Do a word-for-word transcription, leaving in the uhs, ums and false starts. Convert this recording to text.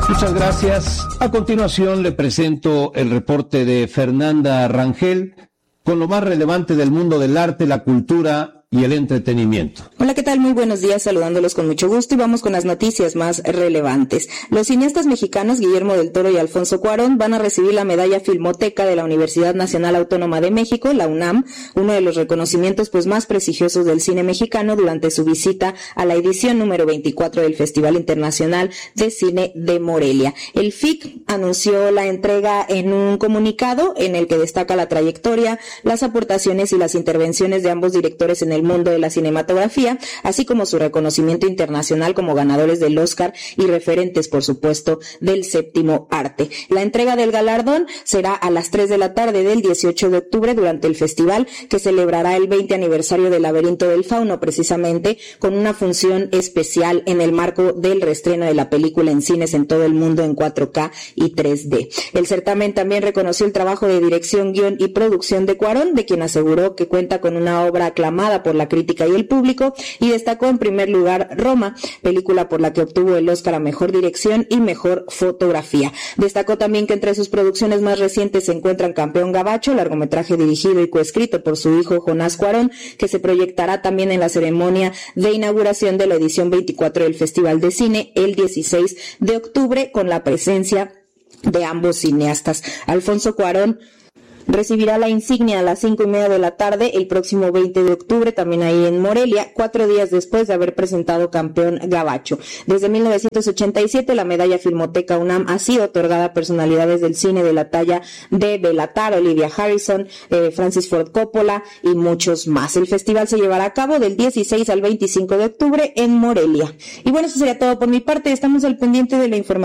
Muchas gracias. A continuación le presento el reporte de Fernanda Rangel con lo más relevante del mundo del arte, la cultura y el entretenimiento. Hola, ¿qué tal? Muy buenos días, saludándolos con mucho gusto y vamos con las noticias más relevantes. Los cineastas mexicanos Guillermo del Toro y Alfonso Cuarón van a recibir la medalla Filmoteca de la Universidad Nacional Autónoma de México, la UNAM, uno de los reconocimientos pues más prestigiosos del cine mexicano durante su visita a la edición número veinticuatro del Festival Internacional de Cine de Morelia. El F I C anunció la entrega en un comunicado en el que destaca la trayectoria, las aportaciones y las intervenciones de ambos directores en el mundo de la cinematografía, así como su reconocimiento internacional como ganadores del Oscar y referentes, por supuesto, del séptimo arte. La entrega del galardón será a las tres de la tarde del dieciocho de octubre durante el festival, que celebrará el veinte aniversario del Laberinto del Fauno, precisamente con una función especial en el marco del reestreno de la película en cines en todo el mundo en cuatro K y tres D. El certamen también reconoció el trabajo de dirección, guión y producción de Cuarón, de quien aseguró que cuenta con una obra aclamada por la crítica y el público, y destacó en primer lugar Roma, película por la que obtuvo el Oscar a Mejor Dirección y Mejor Fotografía. Destacó también que entre sus producciones más recientes se encuentran Campeón Gabacho, largometraje dirigido y coescrito por su hijo Jonás Cuarón, que se proyectará también en la ceremonia de inauguración de la edición veinticuatro del Festival de Cine el dieciséis de octubre, con la presencia de ambos cineastas. Alfonso Cuarón recibirá la insignia a las cinco y media de la tarde el próximo veinte de octubre, también ahí en Morelia, cuatro días después de haber presentado Campeón Gabacho. Desde mil novecientos ochenta y siete, la medalla Filmoteca UNAM ha sido otorgada a personalidades del cine de la talla de Béla Tarr, Olivia Harrison, eh, Francis Ford Coppola y muchos más. El festival se llevará a cabo del dieciséis al veinticinco de octubre en Morelia. Y bueno, eso sería todo por mi parte. Estamos al pendiente de la información